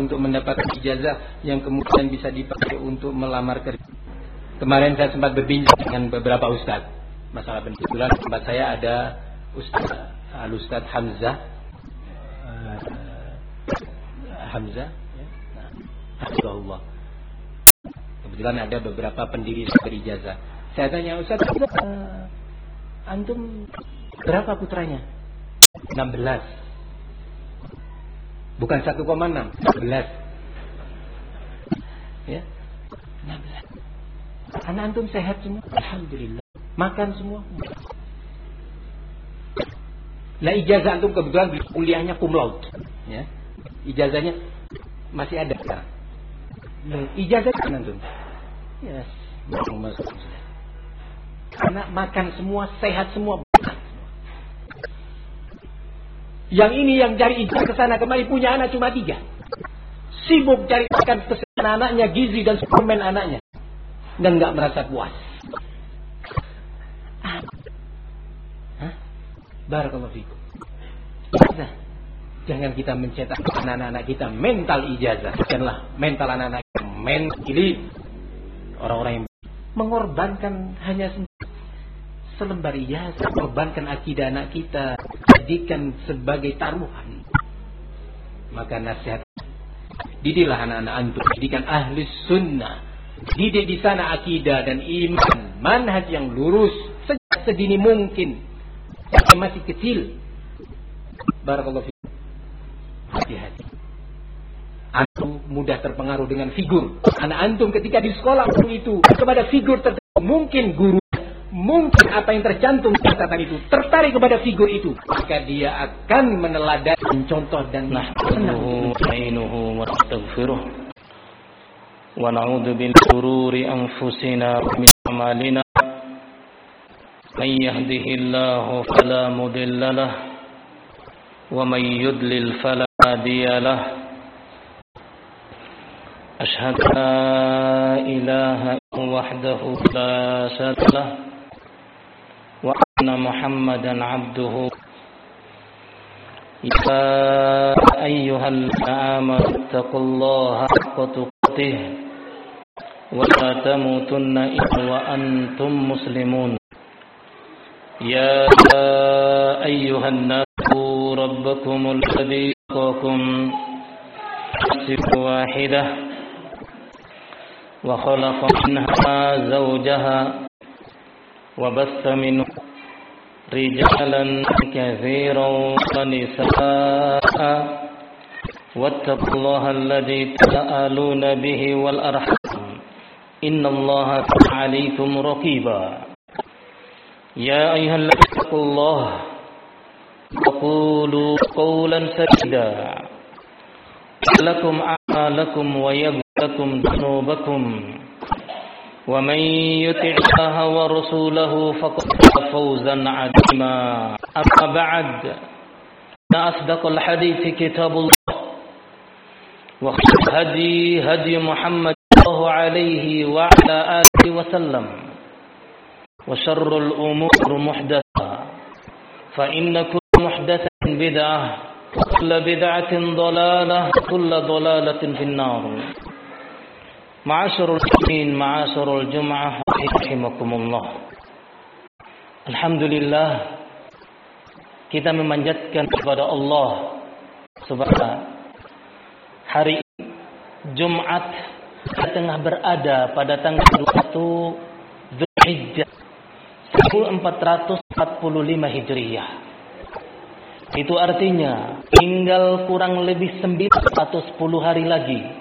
untuk mendapatkan ijazah yang kemudian bisa dipakai untuk melamar kerja. Kemarin saya sempat berbincang dengan beberapa ustadz masalah kebetulan tempat saya ada Ustadz Hamzah Hafizahullah. Kebetulan ada beberapa pendiri berijazah. Saya tanya, Ustaz, antum berapa putranya? 16. Bukan 1,6, 16. Ya. 16. Anak antum sehat semua? Alhamdulillah. Makan semua? Nah, ijazah antum kebetulan kuliahnya cum laude. Ya. Ijazahnya masih ada sekarang. Ijazah kan antum? Yes. Anak makan semua, sehat semua. Yang ini yang cari ijazah ke sana kemari, punya anak cuma 3. Sibuk cari makan kesehatan anaknya, gizi dan suplemen anaknya, dan nggak merasa puas. Barakallahu fikum. Jangan kita mencetak anak-anak kita mental ijazah. Janganlah mental anak-anak kita mental elite. Orang-orang yang mengorbankan hanya selembar ijazah, mengorbankan akidah anak kita, jadikan sebagai taruhan. Maka nasihat, didiklah anak-anak antum, didikan ahli sunnah, didik di sana akidah dan iman, manhaj yang lurus sejak sedini mungkin. Yang masih kecil. Barakallahu fikum. Hati-hati. Antum mudah terpengaruh dengan figur. Anak antum ketika di sekolah itu kepada figur tertentu, mungkin guru, mungkin apa yang tercantum di catatan itu tertarik kepada figur itu, maka dia akan meneladani, mencontoh dan nahnuhu wa nastaghfiruh wa na'udzu min shururi anfusina wa min a'malina. من يهده الله فلا مضل له ومن يضلل فلا هادي له أشهد أن لا إله إلا الله وحده لا شريك له وأن محمدا عبده يا أيها الذين آمنوا اتقوا الله حق تقاته ولا تموتن إلا وأنتم مسلمون يا أيها الناس ربكم الذي خلقكم من نفس واحدة وخلق منها زوجها وبث منه رجالا كثيرا ونساء واتقوا الله الذي تساءلون به والأرحام إن الله كان عليكم رقيبا يا أيها الذين اتقوا الله وقولوا قولا سديدا لكم أعمالكم ويغفر لكم ذنوبكم ومن يطع الله ورسوله فقد فاز فوزا عظيما أما بعد إن أصدق الحديث كتاب الله وخير الهدي هدي محمد صلى الله عليه وعلى آله وسلم وشر الأمور محدثة فإن كل محدثة بدعة وكل بدعة ضلالة وكل ضلالة في النار. معاشر المسلمين معاشر الجمعة رحمكم الله. Alhamdulillah, kita memanjatkan kepada Allah Subhanahu. Hari Jumat tengah berada pada tanggal 1 Dzulhijjah 1445 Hijriyah. Itu artinya tinggal kurang lebih 910 hari lagi